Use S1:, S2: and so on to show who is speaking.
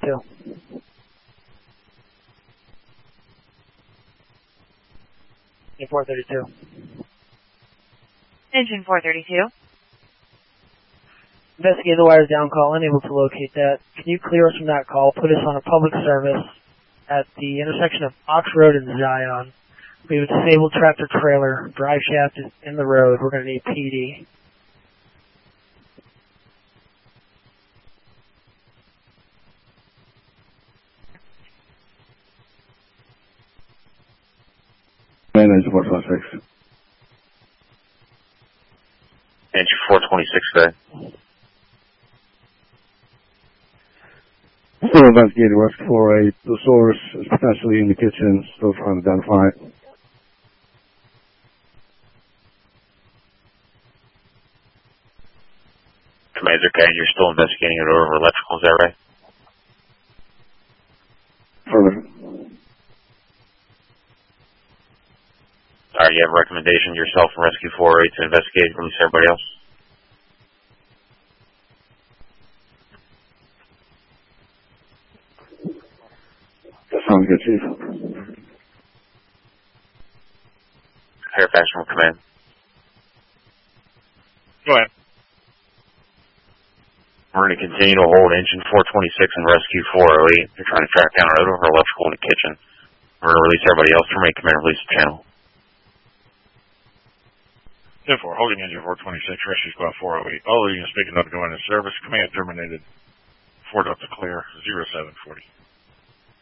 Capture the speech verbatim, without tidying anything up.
S1: thirty-two. Engine four thirty-two.
S2: Engine four thirty-two.
S1: Investigate the wires down call, unable to locate that. Can you clear us from that call? Put us on a public service at the intersection of Ox Road and Zion. We have a disabled tractor trailer. Drive shaft is in the road. We're going to need P D.
S3: Engine four twenty-six.
S4: Engine four twenty-six, go ahead.
S3: Still investigating rescue four eight. The source is potentially in the kitchen. Still trying to identify it.
S4: Commander K, you're still investigating it over electrical, is that right?
S3: Further.
S4: Alright, you have a recommendation yourself from Rescue four eight to investigate and release everybody else?
S3: That sounds good, Chief.
S4: Fairfax from command.
S5: Go ahead.
S4: We're going to continue to hold engine four twenty-six and rescue four oh eight. They're trying to track down an over electrical in the kitchen. We're going to release everybody else to make command release the channel.
S5: ten four, holding engine four twenty-six, rescue squad four oh eight. All units speaking up to go into service. Command terminated. Ford up to clear, zero seven forty.